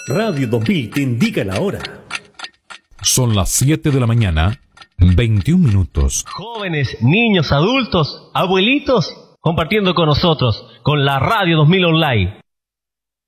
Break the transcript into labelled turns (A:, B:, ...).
A: Radio 2000 te indica la hora.
B: Son las 7 de la mañana, 21 minutos.
C: Jóvenes, niños, adultos, abuelitos, compartiendo con nosotros, con la Radio 2000 Online.